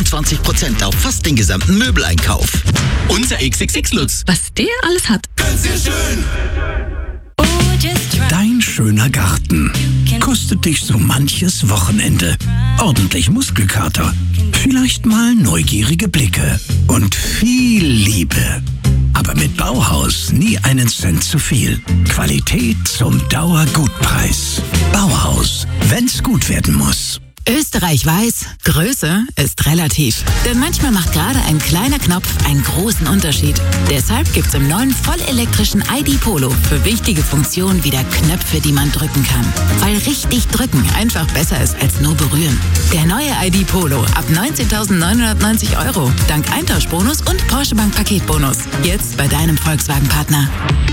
25% auf fast den gesamten Möbeleinkauf. Unser XXX-Lutz. Was der alles hat. Sehr schön. Dein schöner Garten kostet dich so manches Wochenende. Ordentlich Muskelkater, vielleicht mal neugierige Blicke und viel Liebe. Aber mit Bauhaus nie einen Cent zu viel. Qualität zum Dauergutpreis. Bauhaus, wenn's gut werden muss. Österreich weiß, Größe ist relativ. Denn manchmal macht gerade ein kleiner Knopf einen großen Unterschied. Deshalb gibt's im neuen vollelektrischen ID Polo für wichtige Funktionen wieder Knöpfe, die man drücken kann. Weil richtig drücken einfach besser ist als nur berühren. Der neue ID Polo ab 19.990 €. Dank Eintauschbonus und Porsche Bank Paketbonus. Jetzt bei deinem Volkswagen-Partner.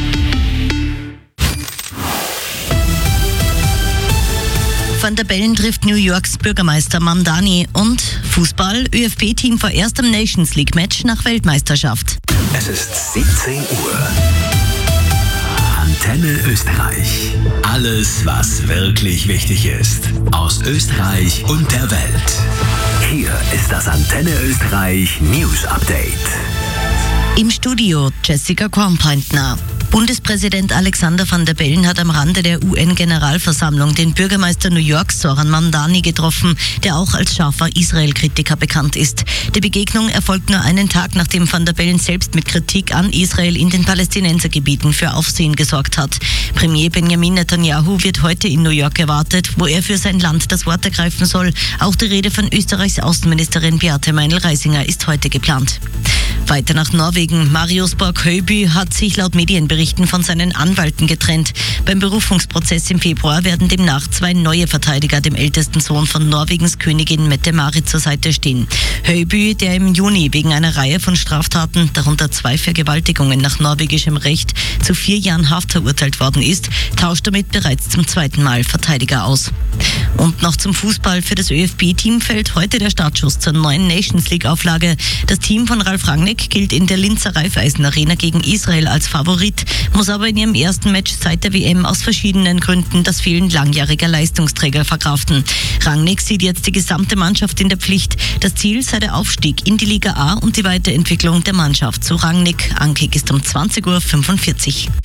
Van der Bellen trifft New Yorks Bürgermeister Mamdani und Fußball, ÖFB-Team vorerst am Nations League-Match nach Weltmeisterschaft. Es ist 17 Uhr. Antenne Österreich. Alles, was wirklich wichtig ist. Aus Österreich und der Welt. Hier ist das Antenne Österreich News Update. Im Studio Jessica Kornpointner. Bundespräsident Alexander Van der Bellen hat am Rande der UN-Generalversammlung den Bürgermeister New Yorks Zoran Mamdani getroffen, der auch als scharfer Israel-Kritiker bekannt ist. Die Begegnung erfolgt nur einen Tag, nachdem Van der Bellen selbst mit Kritik an Israel in den Palästinensergebieten für Aufsehen gesorgt hat. Premier Benjamin Netanyahu wird heute in New York erwartet, wo er für sein Land das Wort ergreifen soll. Auch die Rede von Österreichs Außenministerin Beate Meinl-Reisinger ist heute geplant. Weiter nach Norwegen. Marius Borg-Høiby hat sich laut Medienberichten von seinen Anwälten getrennt. Beim Berufungsprozess im Februar werden demnach 2 neue Verteidiger dem ältesten Sohn von Norwegens Königin Mette-Marit zur Seite stehen. Høiby, der im Juni wegen einer Reihe von Straftaten, darunter 2 Vergewaltigungen nach norwegischem Recht, zu 4 Jahren Haft verurteilt worden ist, tauscht damit bereits zum 2. Mal Verteidiger aus. Und noch zum Fußball. Für das ÖFB-Team fällt heute der Startschuss zur neuen Nations League-Auflage. Das Team von Ralf Rangnick gilt in der Linzer Raiffeisen-Arena gegen Israel als Favorit, muss aber in ihrem ersten Match seit der WM aus verschiedenen Gründen das Fehlen langjähriger Leistungsträger verkraften. Rangnick sieht jetzt die gesamte Mannschaft in der Pflicht. Das Ziel sei der Aufstieg in die Liga A und die Weiterentwicklung der Mannschaft. Zu Rangnick. Ankick ist um 20:45 Uhr.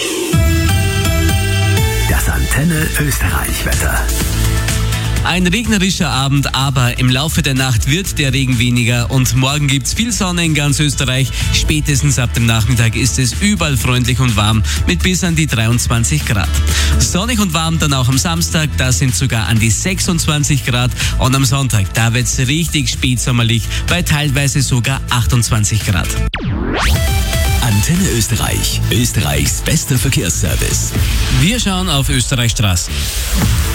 Das Antenne Österreich-Wetter. Ein regnerischer Abend, aber im Laufe der Nacht wird der Regen weniger und morgen gibt's viel Sonne in ganz Österreich. Spätestens ab dem Nachmittag ist es überall freundlich und warm mit bis an die 23 Grad. Sonnig und warm dann auch am Samstag, da sind sogar an die 26 Grad und am Sonntag, da wird's richtig spätsommerlich, bei teilweise sogar 28 Grad. Antenne Österreich, Österreichs bester Verkehrsservice. Wir schauen auf Österreichstraßen.